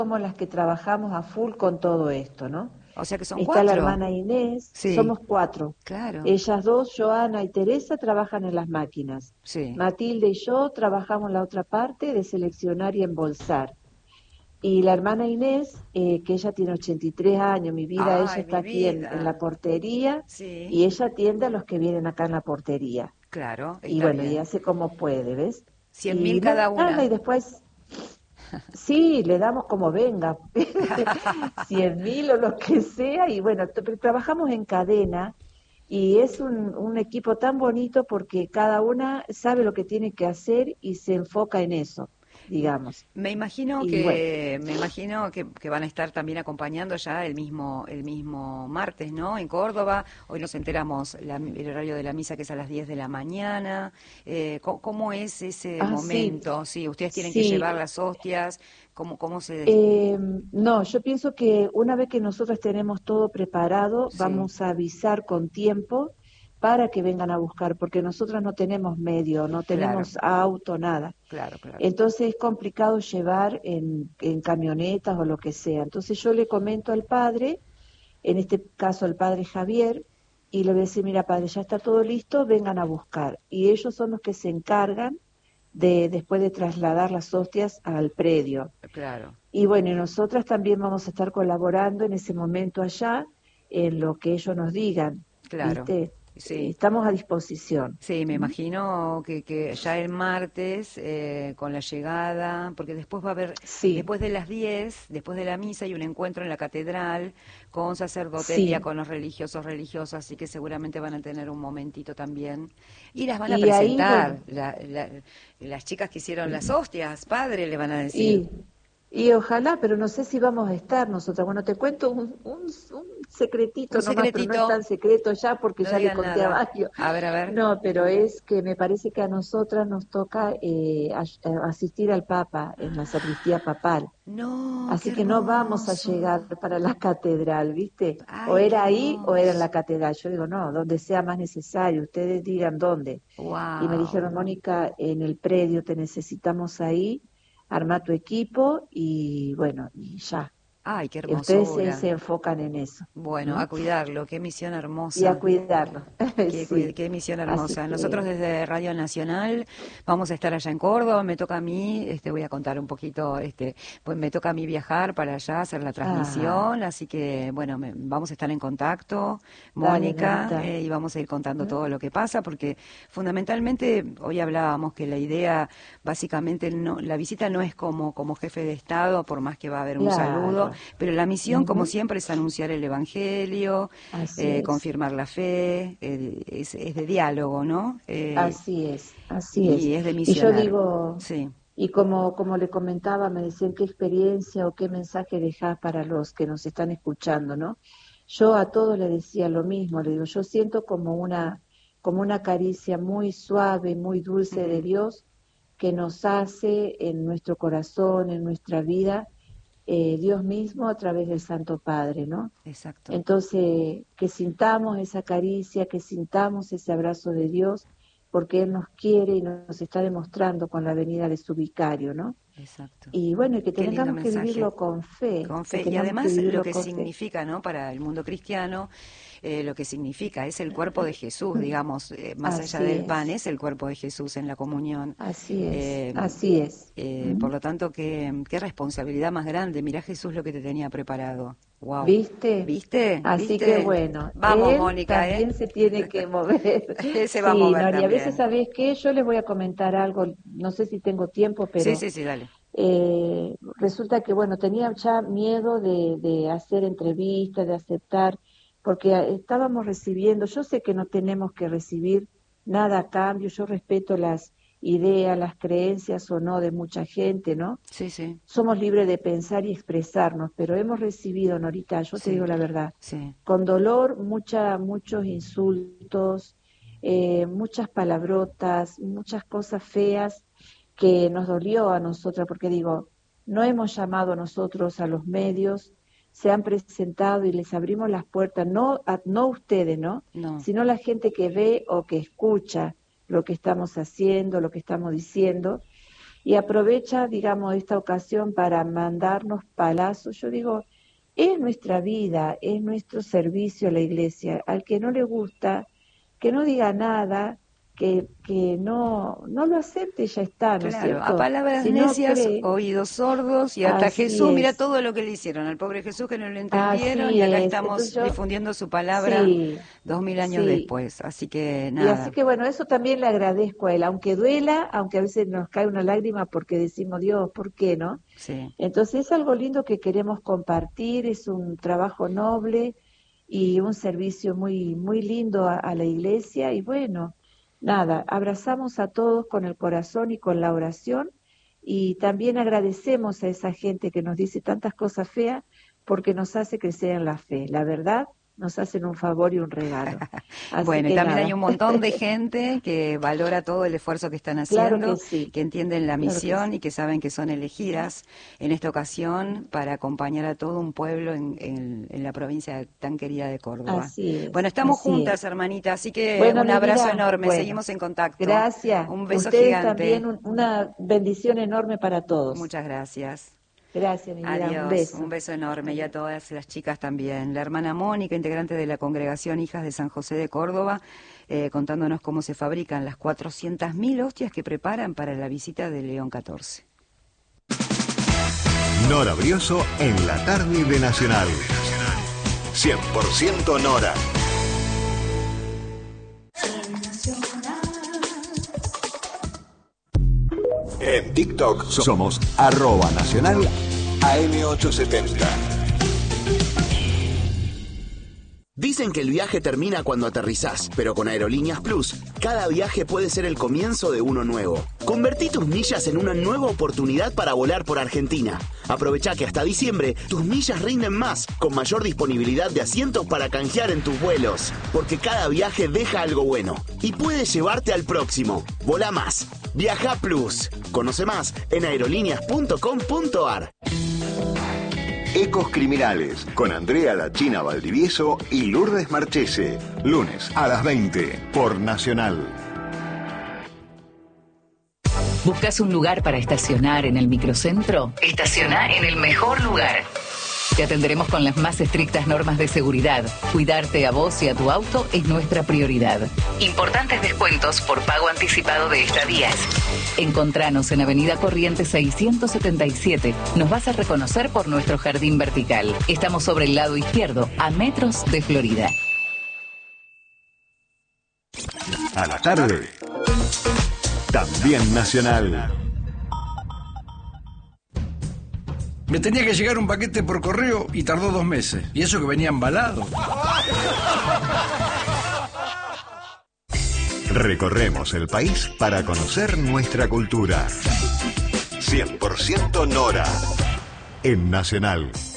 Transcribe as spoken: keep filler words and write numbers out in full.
somos las que trabajamos a full con todo esto, ¿no? O sea que son Está la cuatro. hermana Inés, Sí, somos cuatro. claro, Ellas dos, Joana y Teresa, trabajan en las máquinas. sí. Matilde y yo trabajamos la otra parte de seleccionar y embolsar. Y la hermana Inés, eh, que ella tiene ochenta y tres años, mi vida, ella Ay, está mi aquí en, en la vida. portería Sí, y ella atiende a los que vienen acá en la portería. claro, Y está bueno, y bien. hace como puede, ¿ves? Cien mil Y cada nada, una. y después, sí, le damos como venga, cien mil o lo que sea, y bueno, t- trabajamos en cadena y es un, un equipo tan bonito porque cada una sabe lo que tiene que hacer y se enfoca en eso, digamos. Me imagino Y bueno, que me imagino que, que van a estar también acompañando ya el mismo el mismo martes, ¿no? En Córdoba. Hoy nos enteramos la- el horario de la misa que es a las diez de la mañana. Eh, ¿cómo, cómo es ese ah, sí, momento? Sí, ustedes tienen que sí. llevar las hostias. ¿Cómo cómo se? Eh, no, yo pienso que una vez que nosotros tenemos todo preparado, Sí, vamos a avisar con tiempo para que vengan a buscar, porque nosotros no tenemos medio, no claro, tenemos auto, nada. claro, claro. Entonces es complicado llevar en, en camionetas o lo que sea. Entonces yo le comento al padre, en este caso al padre Javier, y le voy a decir, mira padre, ya está todo listo, vengan a buscar. Y ellos son los que se encargan de después de trasladar las hostias al predio. Claro, Y bueno, y nosotras también vamos a estar colaborando en ese momento allá, en lo que ellos nos digan, claro. ¿viste? Eh, Sí. Estamos a disposición. Sí, me ¿Mm? imagino que, que ya el martes, eh, con la llegada, porque después va a haber, Sí, después de las diez, después de la misa, hay un encuentro en la catedral con sacerdotes, sí. diáconos religiosos, religiosas, así que seguramente van a tener un momentito también. Y las van a Y ahí, bueno, presentar, la- la- las chicas que hicieron las hostias, padre, le van a decir. y, y ojalá, pero no sé si vamos a estar nosotras. Bueno, te cuento un, un, un Un secretito nomás, pero no es secretito, tan secreto ya porque no ya le digan conté a nada. varios. A ver, a ver. No, pero es que me parece que a nosotras nos toca eh, as- eh, asistir al Papa en la sacristía papal. No, qué Así que no vamos a hermoso. llegar para la catedral, ¿viste? O Ay, qué era ahí o era en hermoso. la catedral. Yo digo, no, donde sea más necesario, ustedes digan dónde. Y me Wow. dijeron, Mónica, en el predio te necesitamos ahí, arma tu equipo y bueno, y ya. Ay, qué Ustedes se, hermosura. se enfocan en eso. Bueno, ¿M? a cuidarlo, qué misión Y a hermosa. cuidarlo. Qué, cui- Sí. qué misión Así hermosa. Nosotros que, desde Radio Nacional vamos a estar allá en Córdoba, me toca a mí, este, voy a contar un poquito, este, pues me toca a mí viajar para allá, hacer la ah, transmisión, así que bueno, me- vamos a estar en contacto, dale, Mónica, Norita. eh, y vamos a ir contando ¿Mm? todo lo que pasa, porque fundamentalmente hoy hablábamos que la idea, básicamente, no, la visita no es como, como jefe de Estado, por más que va a haber un saludo, Claro. pero la misión, como Ujú. siempre, es anunciar el Evangelio, Así eh, es. confirmar la fe, eh, es, es de diálogo, ¿no? Eh, Así es, así es. y es de Y yo misionar. digo, Sí, y como, como le comentaba, me decían qué experiencia o qué mensaje dejás para los que nos están escuchando, ¿no? Yo a todos le decía lo mismo, le digo, yo siento como una, como una caricia muy suave, muy dulce de ujú, Dios que nos hace en nuestro corazón, en nuestra vida, eh, Dios mismo a través del Santo Padre, ¿no? exacto. Entonces, que sintamos esa caricia, que sintamos ese abrazo de Dios, porque Él nos quiere y nos está demostrando con la venida de su vicario, ¿no? Exacto. Y bueno, y que Qué lindo tengamos que mensaje. vivirlo con fe, Con que fe. Y tengamos que además lo vivirlo que con fe. significa, ¿no? Para el mundo cristiano, eh, lo que significa es el cuerpo de Jesús, digamos, eh, más allá Así del pan, es, es el cuerpo de Jesús en la comunión. así es, Eh, así es. eh, ¿Mm? por lo tanto, qué, qué responsabilidad más grande. Mirá Jesús lo que te tenía preparado. Wow. ¿Viste? ¿Viste? Así que ¿Viste? bueno, Vamos, Él Mónica, ¿eh? también se tiene que mover. Él se va a Sí, mover Nori, a veces, también. ¿sabés qué? Yo les voy a comentar algo, no sé si tengo tiempo, Sí, pero sí, sí, dale. Eh, resulta que, bueno, tenía ya miedo de, de hacer entrevistas, de aceptar, porque eh, estábamos recibiendo, yo sé que no tenemos que recibir nada a cambio, yo respeto las ideas, las creencias o no de mucha gente, ¿no? Sí, sí, Somos libres de pensar y expresarnos, pero hemos recibido, Norita, yo te sí, digo la verdad, sí. con dolor mucha, muchos insultos, eh, muchas palabrotas, muchas cosas feas que nos dolió a nosotras, porque digo, no hemos llamado a nosotros a los medios, se han presentado y les abrimos las puertas, no a, no ustedes, ¿no? No, Sino la gente que ve o que escucha lo que estamos haciendo, lo que estamos diciendo, y aprovecha, digamos, esta ocasión para mandarnos palazos. Yo digo, es nuestra vida, es nuestro servicio a la iglesia. Al que no le gusta, que no diga nada, que, que no, no lo acepte, ya está, ¿no es Claro, cierto? a palabras Si no necias, cree, oídos sordos, y hasta así Jesús, mira es, todo lo que le hicieron al pobre Jesús que no lo entendieron, y así acá es. Entonces estamos yo, difundiendo su palabra sí, dos mil años sí. después. Así que Y así nada, que bueno, eso también le agradezco a él, aunque duela, aunque a veces nos cae una lágrima porque decimos, Dios, ¿por qué no? sí. Entonces es algo lindo que queremos compartir, es un trabajo noble y un servicio muy, muy lindo a, a la iglesia. Y bueno, nada, abrazamos a todos con el corazón y con la oración y también agradecemos a esa gente que nos dice tantas cosas feas porque nos hace crecer en la fe. La verdad, nos hacen un favor y un regalo. Así Bueno, y que también hay nada, un montón de gente que valora todo el esfuerzo que están claro que haciendo, sí, que entienden la claro que misión sí. y que saben que son elegidas en esta ocasión para acompañar a todo un pueblo en, en- en la provincia tan querida de Córdoba. Así Bueno, es, estamos así juntas, es. hermanita, así que Bueno, un mi abrazo vida, enorme, bueno, seguimos en contacto. gracias. Un beso Ustedes también, gigante. un- una bendición enorme para todos. Muchas gracias. Gracias, mi vida, un Adiós, un beso. beso enorme y a Adiós. todas las chicas también. La hermana Mónica, integrante de la congregación Hijas de San José de Córdoba, eh, contándonos cómo se fabrican las cuatrocientas mil hostias que preparan para la visita de León catorce. Nora Brioso en la tarde de Nacional. cien por ciento Nora. En TikTok somos arroba nacional A M ochocientos setenta. Dicen que el viaje termina cuando aterrizás, pero con Aerolíneas Plus, cada viaje puede ser el comienzo de uno nuevo. Convertí tus millas en una nueva oportunidad para volar por Argentina. Aprovecha que hasta diciembre tus millas rinden más, con mayor disponibilidad de asientos para canjear en tus vuelos. Porque cada viaje deja algo bueno y puede llevarte al próximo. Volá más. Viaja Plus. Conoce más en aerolíneas punto com punto ar. Ecos Criminales con Andrea La China Valdivieso y Lourdes Marchese. Lunes a las veinte por Nacional. ¿Buscas un lugar para estacionar en el microcentro? Estaciona en el mejor lugar. Te atenderemos con las más estrictas normas de seguridad. Cuidarte a vos y a tu auto es nuestra prioridad. Importantes descuentos por pago anticipado de estadías. Encontranos en Avenida Corrientes seiscientos setenta y siete. Nos vas a reconocer por nuestro jardín vertical. Estamos sobre el lado izquierdo, a metros de Florida. A la tarde. También Nacional. Me tenía que llegar un paquete por correo y tardó dos meses. Y eso que venía embalado. Recorremos el país para conocer nuestra cultura. cien por ciento Nora en Nacional.